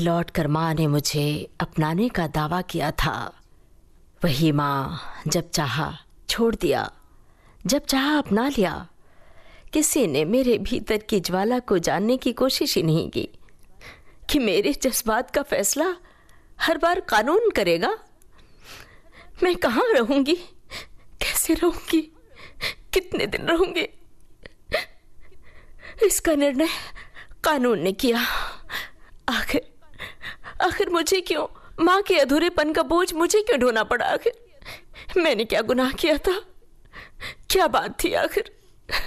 लौटकर माँ ने मुझे अपनाने का दावा किया था, वही माँ जब चाहा छोड़ दिया, जब चाहा अपना लिया। किसी ने मेरे भीतर की ज्वाला को जानने की कोशिश ही नहीं की कि मेरे जज्बात का फैसला हर बार कानून करेगा। मैं कहाँ रहूंगी, कैसे रहूंगी, कितने दिन रहूंगी, इसका निर्णय कानून ने किया। आखिर मुझे क्यों, माँ के अधूरेपन का बोझ मुझे क्यों ढोना पड़ा? आखिर मैंने क्या गुनाह किया था, क्या बात थी आखिर?